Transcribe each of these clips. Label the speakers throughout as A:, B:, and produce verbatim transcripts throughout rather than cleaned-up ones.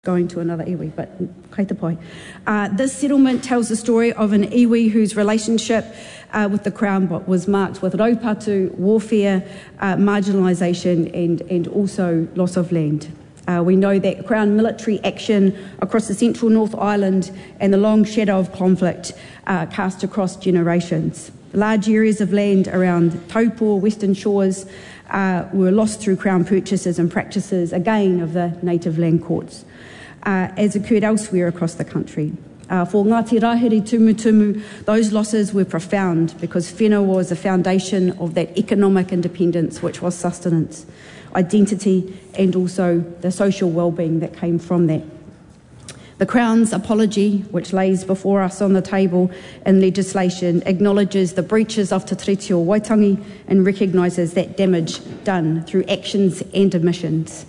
A: going to another iwi, but kei te pai. Uh, this settlement tells the story of an iwi whose relationship uh, with the Crown was marked with raupatu, warfare, uh, marginalisation and, and also loss of land. Uh, we know that Crown military action across the central North Island and the long shadow of conflict uh, cast across generations. Large areas of land around Taupo, Western Shores, uh, were lost through Crown purchases and practices, again, of the native land courts. Uh, as occurred elsewhere across the country. Uh, for Ngāti Rahiri Tumutumu, those losses were profound because whenua was the foundation of that economic independence, which was sustenance, identity, and also the social well-being that came from that. The Crown's apology, which lays before us on the table in legislation, acknowledges the breaches of Te Tiriti o Waitangi and recognises that damage done through actions and omissions.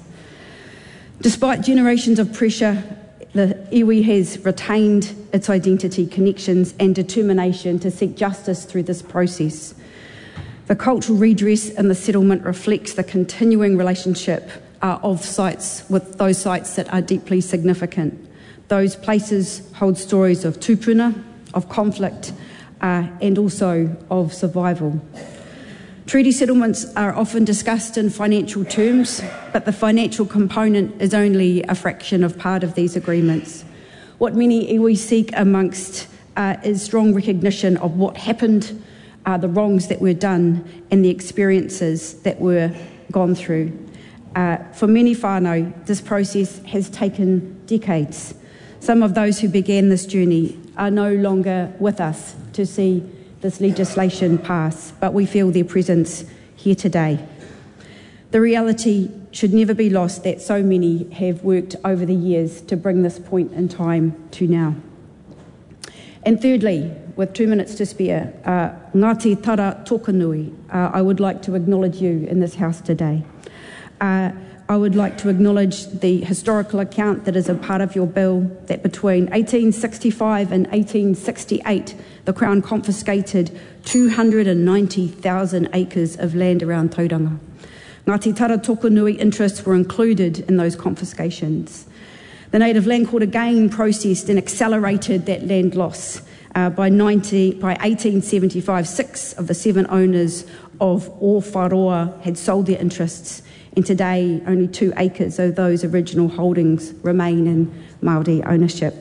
A: Despite generations of pressure, the iwi has retained its identity, connections and determination to seek justice through this process. The cultural redress in the settlement reflects the continuing relationship uh, of sites with those sites that are deeply significant. Those places hold stories of tupuna, of conflict uh, and also of survival. Treaty settlements are often discussed in financial terms, but the financial component is only a fraction of part of these agreements. What many iwi seek amongst uh, is strong recognition of what happened, uh, the wrongs that were done, and the experiences that were gone through. Uh, for many whānau, this process has taken decades. Some of those who began this journey are no longer with us to see this legislation pass, but we feel their presence here today. The reality should never be lost that so many have worked over the years to bring this point in time to now. And thirdly, with two minutes to spare, uh, Ngāti Tara Tokanui, uh, I would like to acknowledge you in this house today. Uh, I would like to acknowledge the historical account that is a part of your bill that between eighteen sixty-five and eighteen sixty-eight, the Crown confiscated two hundred ninety thousand acres of land around Tauranga. Ngāti Tara Tokanui interests were included in those confiscations. The Native Land Court again processed and accelerated that land loss. Uh, by, ninety, by eighteen seventy-five, six of the seven owners of O Wharoa had sold their interests, and today only two acres of those original holdings remain in Māori ownership.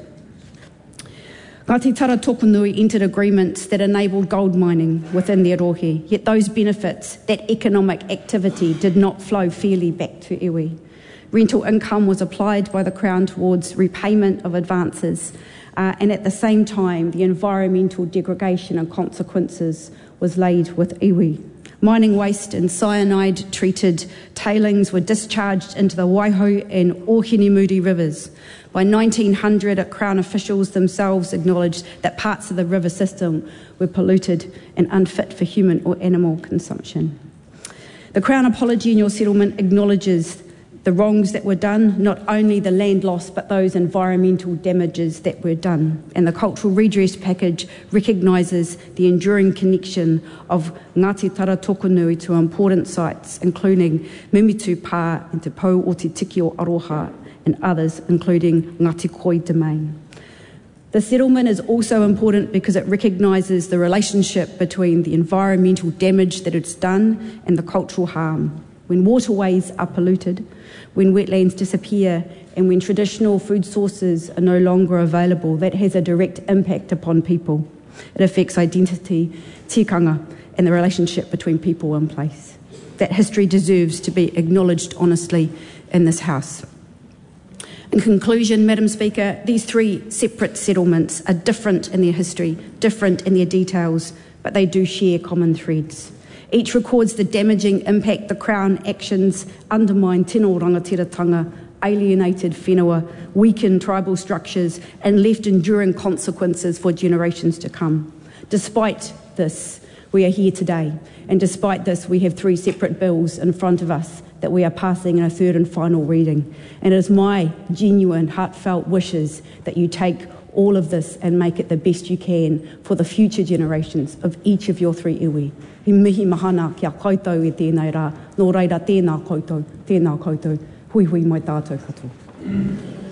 A: Ngāti Tara Tokanui entered agreements that enabled gold mining within their rohe, yet those benefits, that economic activity, did not flow fairly back to iwi. Rental income was applied by the Crown towards repayment of advances, uh, and at the same time the environmental degradation and consequences was laid with iwi. Mining waste and cyanide-treated tailings were discharged into the Waiho and Ohinimuri rivers. By nineteen hundred, Crown officials themselves acknowledged that parts of the river system were polluted and unfit for human or animal consumption. The Crown apology in your settlement acknowledges the wrongs that were done, not only the land loss, but those environmental damages that were done. And the cultural redress package recognises the enduring connection of Ngāti Tara Tokanui to important sites, including Mimitu Pā and Te Pou o Te Tiki o Aroha, and others, including Ngāti Koi Domain. The settlement is also important because it recognises the relationship between the environmental damage that it's done and the cultural harm. When waterways are polluted, when wetlands disappear, and when traditional food sources are no longer available, that has a direct impact upon people. It affects identity, tikanga, and the relationship between people and place. That history deserves to be acknowledged honestly in this House. In conclusion, Madam Speaker, these three separate settlements are different in their history, different in their details, but they do share common threads. Each records the damaging impact the Crown actions undermined tino rangatiratanga, alienated whenua, weakened tribal structures, and left enduring consequences for generations to come. Despite this, we are here today, and despite this, we have three separate bills in front of us that we are passing in a third and final reading. And it is my genuine, heartfelt wishes that you take all of this and make it the best you can for the future generations of each of your three iwi. He mihi mahana kia koutou e tēnei rā, nō reira tēnā koutou, tēnā koutou, hui hui mai tātou katoa.